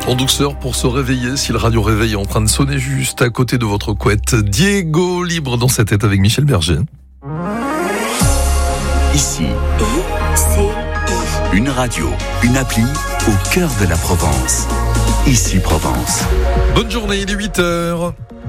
En douceur pour se réveiller, si le radio réveil est en train de sonner juste à côté de votre couette. Diego libre dans sa tête avec Michel Berger. Ici, une radio, une appli au cœur de la Provence. Ici Provence. Bonne journée, il est 8h.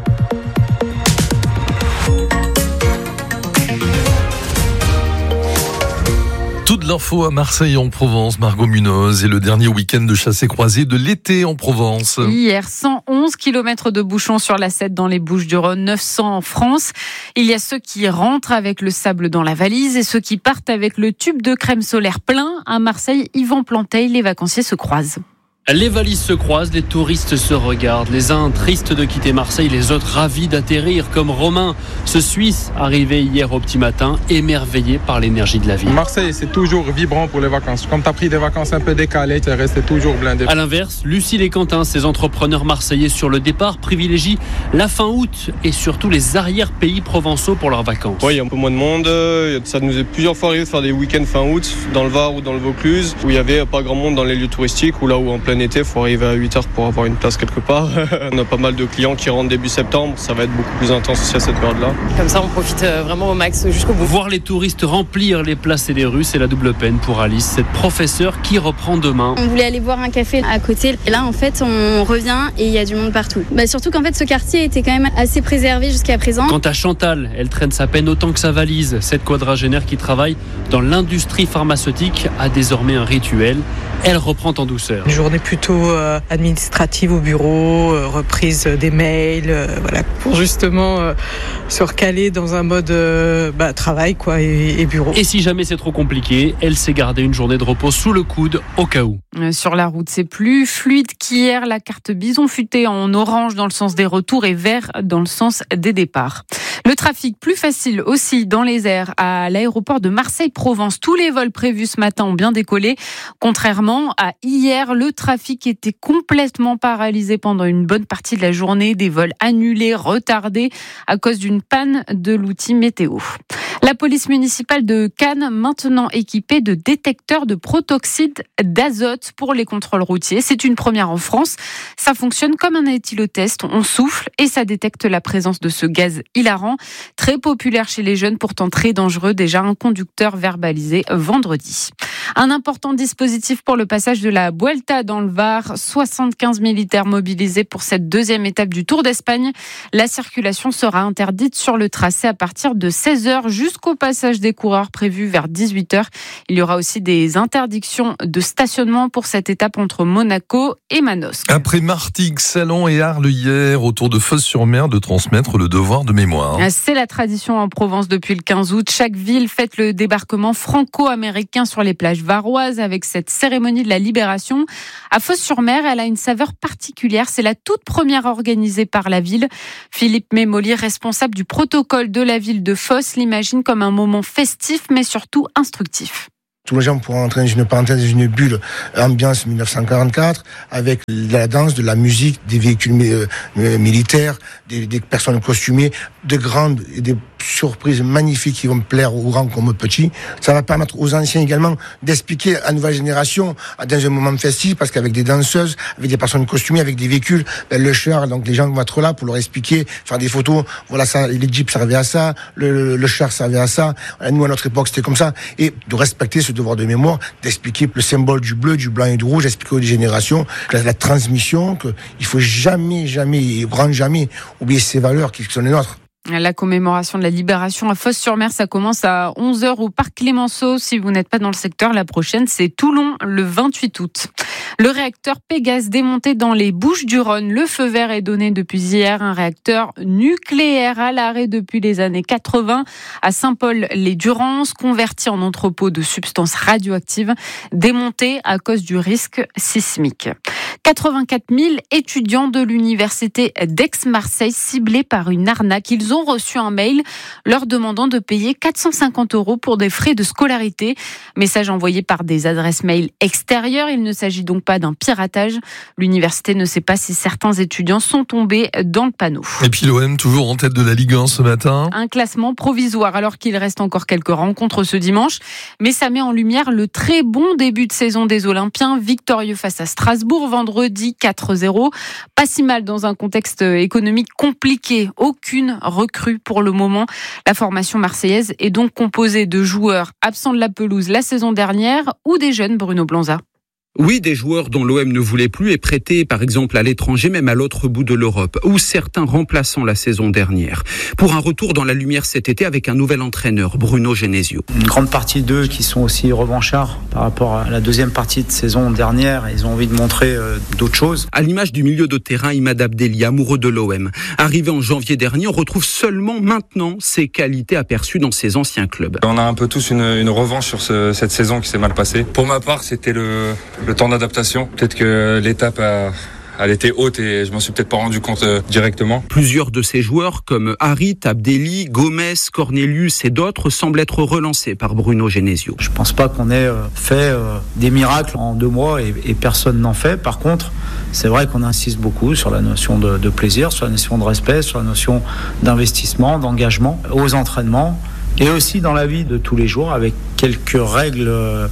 Toute l'info à Marseille en Provence, Margot Munoz, et le dernier week-end de chassé-croisé de l'été en Provence. Hier, 111 km de bouchons sur la 7 dans les Bouches-du-Rhône, 900 en France. Il y a ceux qui rentrent avec le sable dans la valise et ceux qui partent avec le tube de crème solaire plein. À Marseille, Yvan Planteil, les vacanciers se croisent. Les valises se croisent, les touristes se regardent, les uns tristes de quitter Marseille, les autres ravis d'atterrir, comme Romain, ce Suisse arrivé hier au petit matin, émerveillé par l'énergie de la ville. Marseille, c'est toujours vibrant pour les vacances. Comme tu as pris des vacances un peu décalées, tu es resté toujours blindé. À l'inverse, Lucille et Quentin, ces entrepreneurs marseillais sur le départ, privilégient la fin août et surtout les arrière-pays provençaux pour leurs vacances. Oui, il y a un peu moins de monde. Ça nous est plusieurs fois arrivé de faire des week-ends fin août dans le Var ou dans le Vaucluse, où il n'y avait pas grand monde dans les lieux touristiques, ou là où en plein été, il faut arriver à 8h pour avoir une place quelque part. On a pas mal de clients qui rentrent début septembre, ça va être beaucoup plus intense aussi à cette période-là. Comme ça, on profite vraiment au max jusqu'au bout. Voir les touristes remplir les places et les rues, c'est la double peine pour Alice, cette professeure qui reprend demain. On voulait aller boire un café à côté. Et là, en fait, on revient et il y a du monde partout. Surtout qu'en fait, ce quartier était quand même assez préservé jusqu'à présent. Quant à Chantal, elle traîne sa peine autant que sa valise. Cette quadragénaire qui travaille dans l'industrie pharmaceutique a désormais un rituel. Elle reprend en douceur. Une journée plutôt administrative au bureau, reprise des mails, pour justement se recaler dans un mode travail et bureau. Et si jamais c'est trop compliqué, elle s'est gardée une journée de repos sous le coude au cas où. Sur la route, c'est plus fluide qu'hier. La carte bison futée en orange dans le sens des retours et vert dans le sens des départs. Le trafic plus facile aussi dans les airs à l'aéroport de Marseille-Provence. Tous les vols prévus ce matin ont bien décollé. Contrairement à hier, le trafic était complètement paralysé pendant une bonne partie de la journée. Des vols annulés, retardés à cause d'une panne de l'outil météo. La police municipale de Cannes, maintenant équipée de détecteurs de protoxyde d'azote pour les contrôles routiers. C'est une première en France. Ça fonctionne comme un éthylotest. On souffle et ça détecte la présence de ce gaz hilarant, très populaire chez les jeunes, pourtant très dangereux. Déjà un conducteur verbalisé vendredi. Un important dispositif pour le passage de la Vuelta dans le Var. 75 militaires mobilisés pour cette deuxième étape du Tour d'Espagne. La circulation sera interdite sur le tracé à partir de 16h jusqu'au passage des coureurs prévu vers 18h. Il y aura aussi des interdictions de stationnement pour cette étape entre Monaco et Manosque. Après Martigues, Salon et Arles hier, autour de Fos-sur-Mer, de transmettre le devoir de mémoire. C'est la tradition en Provence depuis le 15 août. Chaque ville fête le débarquement franco-américain sur les plages varoises avec cette cérémonie de la libération. À Fos-sur-Mer, elle a une saveur particulière. C'est la toute première organisée par la ville. Philippe Mémolier, responsable du protocole de la ville de Fos, l'imagine comme un moment festif mais surtout instructif. Tous les gens pourront entrer dans une parenthèse, dans une bulle, ambiance 1944, avec de la danse, de la musique, des véhicules militaires, des personnes costumées, de grandes et des surprises magnifiques qui vont plaire aux grands comme aux petits. Ça va permettre aux anciens également d'expliquer à la nouvelle génération dans un moment festif, parce qu'avec des danseuses, avec des personnes costumées, avec des véhicules, le char, donc les gens vont être là pour leur expliquer, faire des photos. Voilà, ça, les jeeps servaient à ça, le char servait à ça. Nous, à notre époque, c'était comme ça. Et de respecter ce devoir de mémoire, d'expliquer le symbole du bleu, du blanc et du rouge, expliquer aux générations que la transmission, qu'il faut jamais, grand jamais oublier ces valeurs qui sont les nôtres. La commémoration de la libération à Fos-sur-Mer, ça commence à 11h au parc Clémenceau. Si vous n'êtes pas dans le secteur, la prochaine, c'est Toulon, le 28 août. Le réacteur Pégase démonté dans les Bouches-du-Rhône. Le feu vert est donné depuis hier. Un réacteur nucléaire à l'arrêt depuis les années 80 à Saint-Paul-les-Durances, converti en entrepôt de substances radioactives, démonté à cause du risque sismique. 84 000 étudiants de l'université d'Aix-Marseille ciblés par une arnaque. Ils ont reçu un mail leur demandant de payer 450 € pour des frais de scolarité. Message envoyé par des adresses mail extérieures. Il ne s'agit donc pas d'un piratage. L'université ne sait pas si certains étudiants sont tombés dans le panneau. Et puis l'OM toujours en tête de la Ligue 1 ce matin. Un classement provisoire alors qu'il reste encore quelques rencontres ce dimanche. Mais ça met en lumière le très bon début de saison des Olympiens, victorieux face à Strasbourg vendredi vendredi 4-0. Pas si mal dans un contexte économique compliqué. Aucune recrue pour le moment. La formation marseillaise est donc composée de joueurs absents de la pelouse la saison dernière ou des jeunes, Bruno Blanza. Oui, des joueurs dont l'OM ne voulait plus et prêtés par exemple à l'étranger, même à l'autre bout de l'Europe, ou certains remplaçants la saison dernière. Pour un retour dans la lumière cet été avec un nouvel entraîneur, Bruno Genesio. Une grande partie d'eux qui sont aussi revanchards par rapport à la deuxième partie de saison dernière, ils ont envie de montrer d'autres choses. À l'image du milieu de terrain, Imad Abdelli, amoureux de l'OM. Arrivé en janvier dernier, on retrouve seulement maintenant ses qualités aperçues dans ses anciens clubs. On a un peu tous une revanche sur cette saison qui s'est mal passée. Pour ma part, c'était le temps d'adaptation. Peut-être que l'étape elle était haute et je m'en suis peut-être pas rendu compte directement. Plusieurs de ces joueurs comme Harit, Abdelli, Gomez, Cornelius et d'autres semblent être relancés par Bruno Genesio. Je pense pas qu'on ait fait des miracles en 2 mois et personne n'en fait. Par contre, c'est vrai qu'on insiste beaucoup sur la notion de plaisir, sur la notion de respect, sur la notion d'investissement, d'engagement aux entraînements et aussi dans la vie de tous les jours avec quelques règles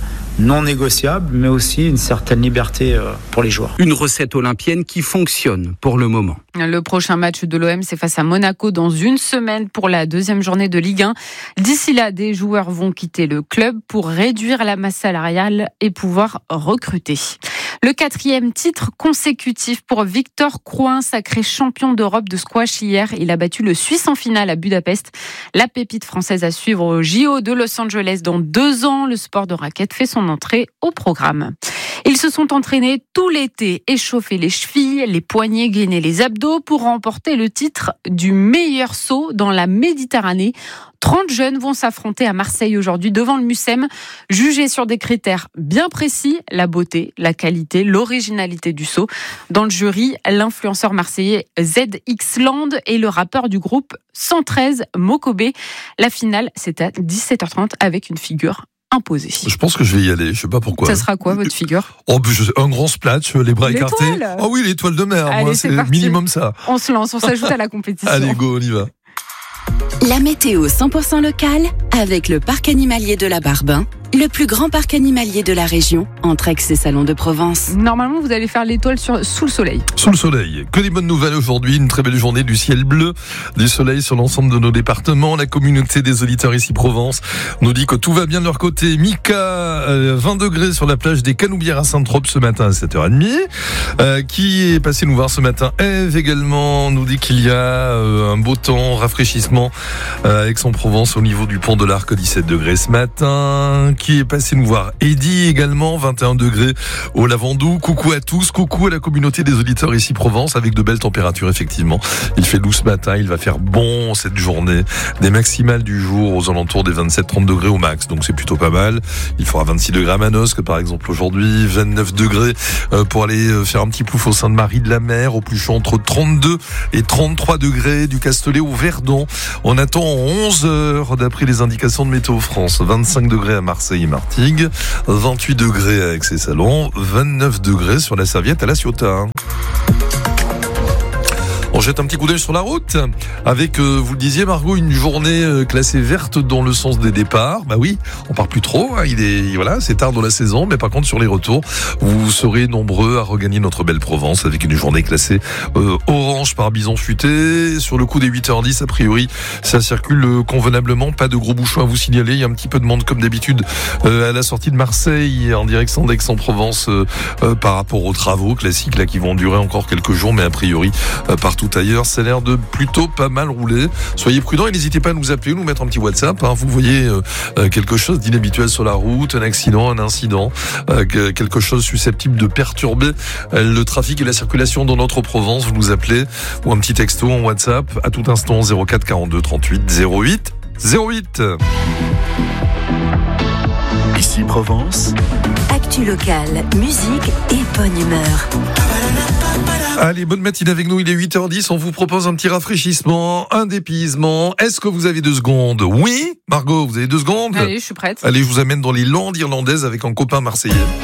non négociable, mais aussi une certaine liberté pour les joueurs. Une recette olympienne qui fonctionne pour le moment. Le prochain match de l'OM, c'est face à Monaco dans une semaine pour la 2e journée de Ligue 1. D'ici là, des joueurs vont quitter le club pour réduire la masse salariale et pouvoir recruter. Le 4e titre consécutif pour Victor Crouin, sacré champion d'Europe de squash hier. Il a battu le Suisse en finale à Budapest. La pépite française à suivre au JO de Los Angeles dans 2 ans. Le sport de raquette fait son entrée au programme. Ils se sont entraînés tout l'été, échauffés les chevilles, les poignets, gainés les abdos pour remporter le titre du meilleur saut dans la Méditerranée. 30 jeunes vont s'affronter à Marseille aujourd'hui devant le Mucem, jugés sur des critères bien précis, la beauté, la qualité, l'originalité du saut. Dans le jury, l'influenceur marseillais ZX Land et le rappeur du groupe 113 Mokobé. La finale, c'est à 17h30 avec une figure imposée. Je pense que je vais y aller, je sais pas pourquoi. Ça sera quoi votre figure ? Un grand splash, les bras écartés. Oh oui, l'étoile de mer, allez, moi c'est minimum ça. On se lance, on s'ajoute à la compétition. Allez, go, on y va. La météo 100% locale avec le parc animalier de la Barbin, le plus grand parc animalier de la région, entre Aix et Salon de Provence. Normalement, vous allez faire l'étoile sous le soleil. Sous le soleil. Que des bonnes nouvelles aujourd'hui. Une très belle journée, du ciel bleu, du soleil sur l'ensemble de nos départements. La communauté des auditeurs ici Provence nous dit que tout va bien de leur côté. Mika, 20 degrés sur la plage des Canoubières à Saint-Trope ce matin à 7h30. Qui est passé nous voir ce matin. Eve également nous dit qu'il y a un beau temps, rafraîchissement à Aix-en-Provence au niveau du pont de l'Arc, 17 degrés ce matin. Qui est passé nous voir. Eddy également, 21 degrés au Lavandou. Coucou à tous, coucou à la communauté des auditeurs ici Provence, avec de belles températures effectivement. Il fait doux ce matin, il va faire bon cette journée. Des maximales du jour aux alentours des 27-30 degrés au max, donc c'est plutôt pas mal. Il fera 26 degrés à Manosque par exemple aujourd'hui, 29 degrés pour aller faire un petit plouf au Sainte-Marie de la Mer, au plus chaud entre 32 et 33 degrés du Castellet au Verdon. On attend 11 heures d'après les indications de Météo France, 25 degrés à Marseille et Martigues, 28 degrés à Aix-et-Salon, 29 degrés sur la Serviette à La Ciotat. On jette un petit coup d'œil sur la route avec, vous le disiez Margot, une journée classée verte dans le sens des départs. Bah oui, on part plus trop, hein. C'est tard dans la saison, mais par contre sur les retours, vous serez nombreux à regagner notre belle Provence avec une journée classée orange par bison futé. Sur le coup des 8h10, a priori, ça circule convenablement, pas de gros bouchons à vous signaler. Il y a un petit peu de monde comme d'habitude à la sortie de Marseille en direction d'Aix-en-Provence par rapport aux travaux classiques là qui vont durer encore quelques jours, mais a priori partout ailleurs, ça a l'air de plutôt pas mal rouler. Soyez prudents et n'hésitez pas à nous appeler ou nous mettre un petit WhatsApp. Vous voyez quelque chose d'inhabituel sur la route, un accident, un incident, quelque chose susceptible de perturber le trafic et la circulation dans notre Provence. Vous nous appelez ou un petit texto en WhatsApp à tout instant 04 42 38 08 08. Ici Provence. Actu locale, musique et bonne humeur. Allez, bonne matinée avec nous, il est 8h10, on vous propose un petit rafraîchissement, un dépaysement. Est-ce que vous avez 2 secondes ? Oui ? Margot, vous avez 2 secondes ? Allez, je suis prête. Allez, je vous amène dans les Landes irlandaises avec un copain marseillais.